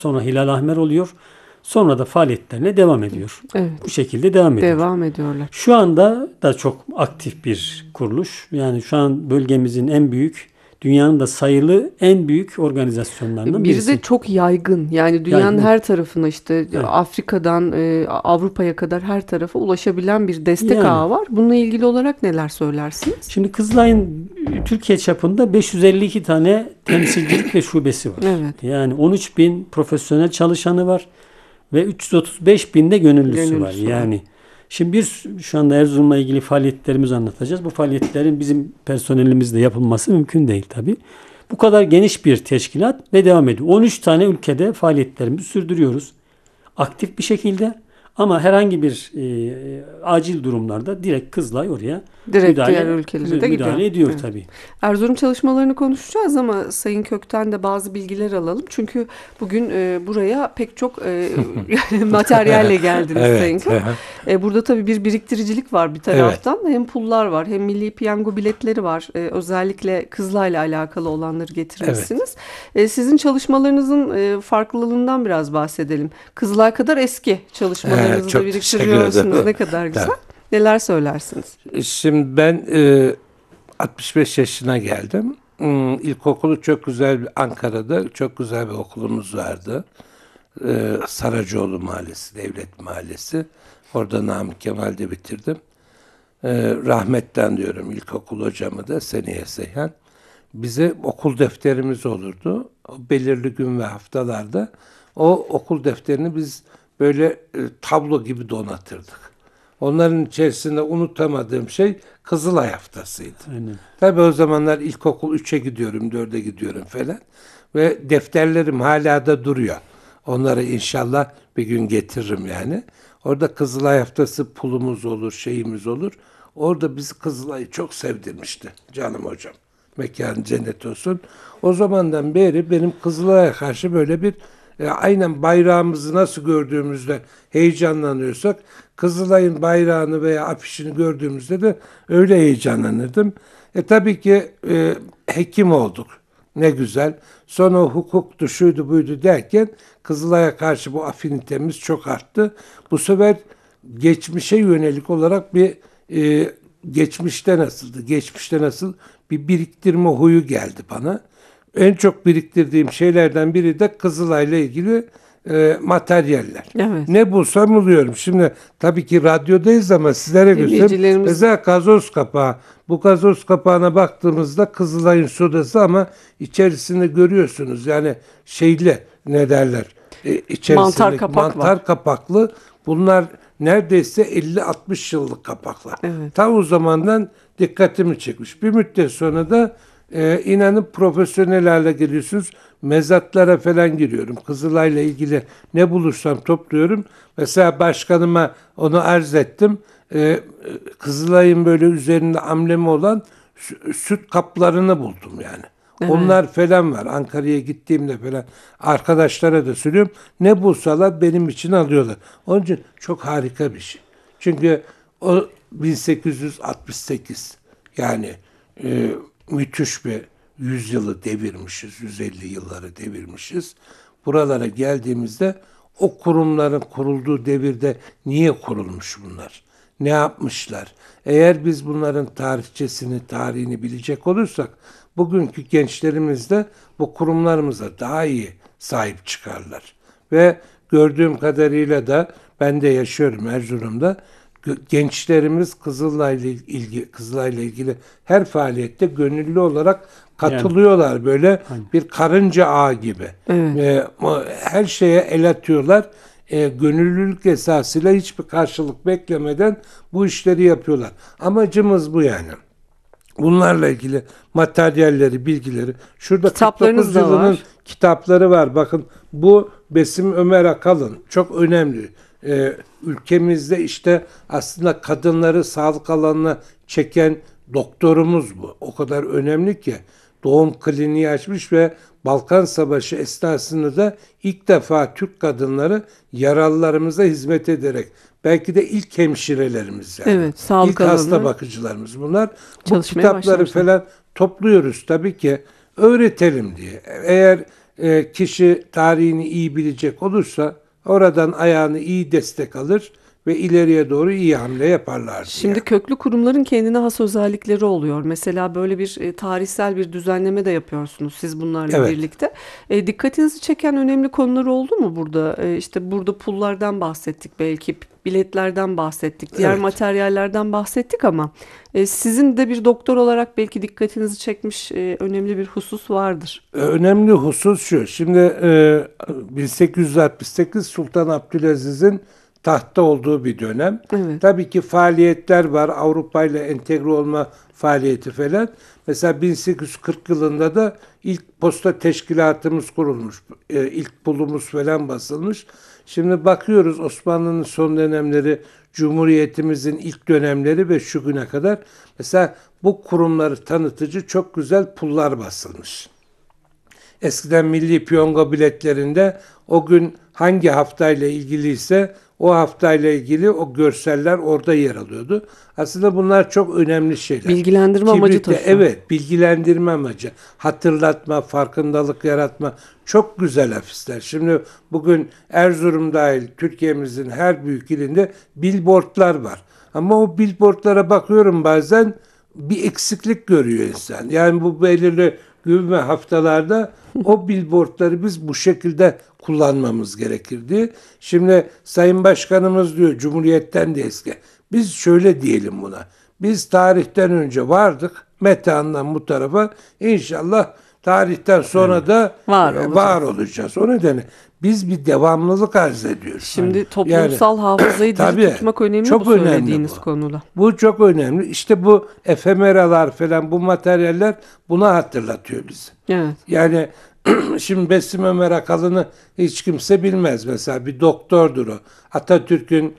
Sonra Hilal Ahmer oluyor. Sonra da faaliyetlerine devam ediyor. Evet. Bu şekilde devam ediyor. Devam ediyorlar. Şu anda da çok aktif bir kuruluş. Yani şu an bölgemizin en büyük, dünyanın da sayılı en büyük organizasyonlarından Biri birisi. de çok yaygın. Yani dünyanın Yaygın. her tarafına işte Evet. Afrika'dan Avrupa'ya kadar her tarafa ulaşabilen bir destek Yani. ağı var. Bununla ilgili olarak neler söylersiniz? Şimdi Kızılay'ın Türkiye çapında 552 tane temsilcilik ve şubesi var. Evet. Yani 13 bin profesyonel çalışanı var ve 335 bin de gönüllüsü var. Yani şimdi biz şu anda Erzurum'la ilgili faaliyetlerimizi anlatacağız. Bu faaliyetlerin bizim personelimizle yapılması mümkün değil tabii. Bu kadar geniş bir teşkilat ve devam ediyor. 13 tane ülkede faaliyetlerimizi sürdürüyoruz. Aktif bir şekilde, ama herhangi bir acil durumlarda direkt Kızılay oraya Diğer ülkelere de müdahale ediyor Evet. tabii. Erzurum çalışmalarını konuşacağız ama Sayın Kök'ten de bazı bilgiler alalım. Çünkü bugün buraya pek çok materyalle geldiniz Sayın Kök. Burada tabii bir biriktiricilik var bir taraftan. Evet. Hem pullar var, hem milli piyango biletleri var. Özellikle Kızılay'la alakalı olanları getirmişsiniz. Evet. Sizin çalışmalarınızın farklılığından biraz bahsedelim. Kızılay kadar eski çalışmalarınızı da biriktiriyorsunuz. Ne kadar güzel. Evet. Neler söylersiniz? Şimdi ben 65 yaşına geldim. İlkokulu çok güzel, Ankara'da çok güzel bir okulumuz vardı. Saracoğlu Mahallesi, Devlet Mahallesi. Orada Namık Kemal'de bitirdim. Rahmetten diyorum ilkokul hocamı da, Seniye Seyhan. Bize okul defterimiz olurdu. O belirli gün ve haftalarda o okul defterini biz böyle tablo gibi donatırdık. Onların içerisinde unutamadığım şey Kızılay haftasıydı. Aynen. Tabii o zamanlar ilkokul 3'e gidiyorum, 4'e gidiyorum falan. Ve defterlerim hala da duruyor. Onları inşallah bir gün getiririm yani. Orada Kızılay haftası pulumuz olur, şeyimiz olur. Orada bizi Kızılay'ı çok sevdirmişti canım hocam. Mekanı cennet olsun. O zamandan beri benim Kızılay'a karşı böyle bir aynen bayrağımızı nasıl gördüğümüzde heyecanlanıyorsak, Kızılay'ın bayrağını veya afişini gördüğümüzde de öyle heyecanlanırdım. Tabii ki hekim olduk. Ne güzel. Sonra hukuktu, şuydu buydu derken Kızılay'a karşı bu afinitemiz çok arttı. Bu sefer geçmişe yönelik olarak bir geçmişte nasıl bir biriktirme huyu geldi bana. En çok biriktirdiğim şeylerden biri de Kızılay'la ilgili materyaller. Evet. Ne bulsam buluyorum. Şimdi tabii ki radyodayız ama sizlere göstereyim. Mesela gazoz kapağı. Bu gazoz kapağına baktığımızda Kızılay'ın sodası ama içerisinde görüyorsunuz yani ne derler? Mantar kapaklı. Bunlar neredeyse 50-60 yıllık kapaklar. Evet. Tam o zamandan dikkatimi çekmiş. Bir müddet sonra da inanın profesyonel hale geliyorsunuz. Mezatlara falan giriyorum. Kızılay'la ilgili ne bulursam topluyorum. Mesela başkanıma onu arz ettim. Kızılay'ın böyle üzerinde amblemi olan süt kaplarını buldum yani. Evet. Onlar falan var. Ankara'ya gittiğimde falan arkadaşlara da söylüyorum. Ne bulsalar benim için alıyorlar. Onun için çok harika bir şey. Çünkü o 1868 yani müthiş bir 100 yılı devirmişiz, 150 yılları devirmişiz. Buralara geldiğimizde o kurumların kurulduğu devirde niye kurulmuş bunlar? Ne yapmışlar? Eğer biz bunların tarihini bilecek olursak, bugünkü gençlerimiz de bu kurumlarımıza daha iyi sahip çıkarlar. Ve gördüğüm kadarıyla da ben de yaşıyorum Erzurum'da. Gençlerimiz Kızılay'la ilgili her faaliyette gönüllü olarak katılıyorlar yani, böyle bir karınca ağı gibi. Evet. Her şeye el atıyorlar. Gönüllülük esasıyla hiçbir karşılık beklemeden bu işleri yapıyorlar. Amacımız bu yani. Bunlarla ilgili materyalleri, bilgileri. Şurada 49 yılının kitapları var. Bakın bu Besim Ömer Akalın. Çok önemli. Ülkemizde işte aslında kadınları sağlık alanına çeken doktorumuz bu. O kadar önemli ki doğum kliniği açmış ve Balkan Savaşı esnasında da ilk defa Türk kadınları yaralılarımıza hizmet ederek, belki de ilk hemşirelerimiz yani. Evet, sağlık ilk hasta bakıcılarımız bunlar. Bu kitapları falan topluyoruz tabii ki öğretelim diye. Eğer kişi tarihini iyi bilecek olursa oradan ayağını iyi destek alır ve ileriye doğru iyi hamle yaparlar. Şimdi köklü kurumların kendine has özellikleri oluyor. Mesela böyle bir tarihsel bir düzenleme de yapıyorsunuz siz bunlarla Evet. birlikte. Dikkatinizi çeken önemli konular oldu mu burada? İşte burada pullardan bahsettik belki, biletlerden bahsettik, diğer Evet. materyallerden bahsettik ama sizin de bir doktor olarak belki dikkatinizi çekmiş önemli bir husus vardır. Önemli husus şu. Şimdi 1868 Sultan Abdülaziz'in tahtta olduğu bir dönem. Evet. Tabii ki faaliyetler var. Avrupa ile entegre olma faaliyeti falan. Mesela 1840 yılında da ilk posta teşkilatımız kurulmuş. İlk pulumuz falan basılmış. Şimdi bakıyoruz Osmanlı'nın son dönemleri, Cumhuriyetimizin ilk dönemleri ve şu güne kadar mesela bu kurumları tanıtıcı çok güzel pullar basılmış. Eskiden milli piyango biletlerinde o gün hangi haftayla ilgiliyse o haftayla ilgili o görseller orada yer alıyordu. Aslında bunlar çok önemli şeyler. Bilgilendirme amacı taşıyor. Evet, bilgilendirme amacı. Hatırlatma, farkındalık yaratma. Çok güzel afişler. Şimdi bugün Erzurum dahil Türkiye'mizin her büyük ilinde billboardlar var. Ama o billboardlara bakıyorum bazen bir eksiklik görüyor insan. Yani bu belirli gün ve haftalarda o billboardları biz bu şekilde kullanmamız gerekirdi. Şimdi Sayın Başkanımız diyor Cumhuriyet'ten de eski. Biz şöyle diyelim buna. Biz tarihten önce vardık. Metehan'dan bu tarafa inşallah tarihten sonra da var olacağız. O nedenle biz bir devamlılık arz ediyoruz. Şimdi toplumsal hafızayı diri tutmak önemli çok bu söylediğiniz bu. konuda. Bu çok önemli. İşte bu efemeralar falan bu materyaller buna hatırlatıyor bizi. Evet. Yani şimdi Besim Ömer Akalın'ı hiç kimse bilmez. Mesela bir doktordur o. Atatürk'ün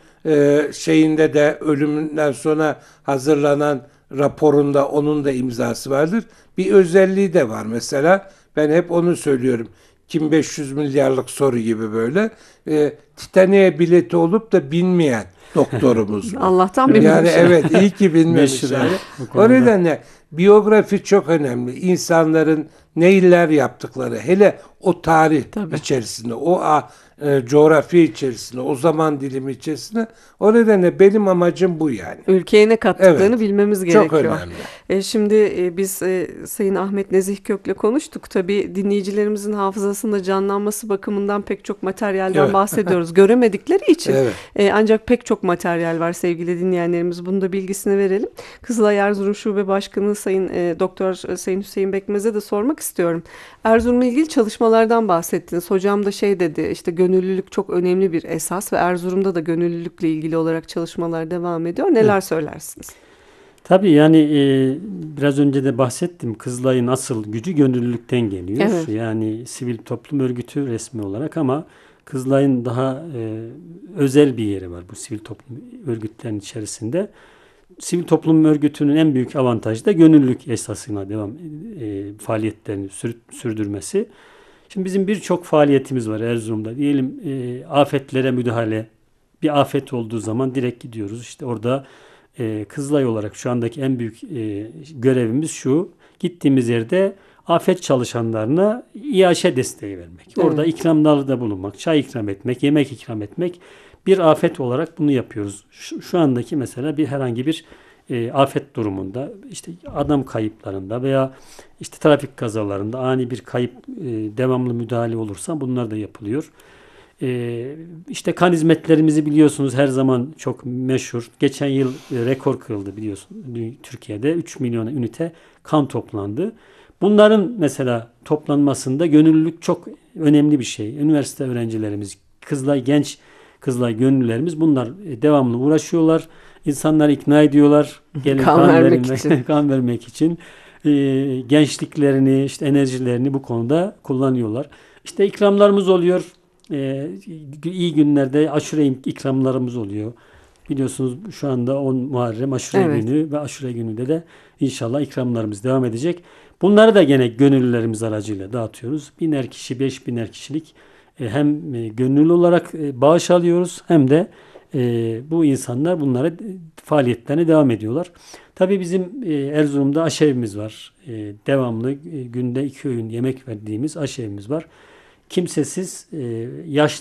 şeyinde de ölümünden sonra hazırlanan raporunda onun da imzası vardır. Bir özelliği de var mesela. Ben hep onu söylüyorum. Kim 500 milyarlık soru gibi böyle. Titanik'e bileti olup da binmeyen doktorumuz. Allah'tan bilmemiş. Yani evet iyi ki bilmemiş. Yani. O nedenle biyografi çok önemli. İnsanların neler yaptıkları, hele o tarih içerisinde, o coğrafya içerisinde, o zaman dilimi içerisinde. O nedenle benim amacım bu yani. Ülkeye ne kattıklarını bilmemiz gerekiyor. Çok önemli. Şimdi biz Sayın Ahmet Nezih Kök'le konuştuk. Tabii dinleyicilerimizin hafızasında canlanması bakımından pek çok materyalden bahsediyoruz. Göremedikleri için ancak pek çok materyal var sevgili dinleyenlerimiz. Bunu da bilgisini verelim. Kızılay Erzurum Şube Başkanı Sayın Doktor Sayın Hüseyin Bekmez'e de sormak istiyorum. Erzurum'la ilgili çalışmalardan bahsettiniz. Hocam da şey dedi, işte gönüllülük çok önemli bir esas ve Erzurum'da da gönüllülükle ilgili olarak çalışmalar devam ediyor. Neler söylersiniz? Tabii yani biraz önce de bahsettim. Kızılay'ın asıl gücü gönüllülükten geliyor. Evet. Yani sivil toplum örgütü resmi olarak ama Kızılay'ın daha özel bir yeri var bu sivil toplum örgütlerinin içerisinde. Sivil toplum örgütünün en büyük avantajı da gönüllülük esasına faaliyetlerini sürdürmesi. Şimdi bizim birçok faaliyetimiz var Erzurum'da. Diyelim afetlere müdahale. Bir afet olduğu zaman direkt gidiyoruz. İşte orada Kızılay olarak şu andaki en büyük görevimiz şu. Gittiğimiz yerde afet çalışanlarına İAŞ desteği vermek. Evet. Orada ikramlarda bulunmak, çay ikram etmek, yemek ikram etmek. Bir afet olarak bunu yapıyoruz. Şu andaki mesela herhangi bir afet durumunda, işte adam kayıplarında veya işte trafik kazalarında ani bir kayıp, devamlı müdahale olursa bunlar da yapılıyor. İşte kan hizmetlerimizi biliyorsunuz her zaman çok meşhur. Geçen yıl rekor kırıldı biliyorsunuz. Türkiye'de 3 milyon ünite kan toplandı. Bunların mesela toplanmasında gönüllülük çok önemli bir şey. Üniversite öğrencilerimiz, Kızılay gönüllülerimiz bunlar devamlı uğraşıyorlar. İnsanları ikna ediyorlar. Gelin kan vermek için. Kan vermek için. Gençliklerini, işte enerjilerini bu konuda kullanıyorlar. İşte ikramlarımız oluyor. İyi günlerde aşure ikramlarımız oluyor. Biliyorsunuz şu anda 10 Muharrem aşure günü ve aşure gününde de inşallah ikramlarımız devam edecek. Bunları da gene gönüllülerimiz aracıyla dağıtıyoruz. 1000'er kişi, 5000'er kişilik hem gönüllü olarak bağış alıyoruz hem de bu insanlar bunlara faaliyetlerine devam ediyorlar. Tabii bizim Erzurum'da aşevimiz var. Devamlı günde 2 öğün yemek verdiğimiz aşevimiz var. kimsesiz, yaşlı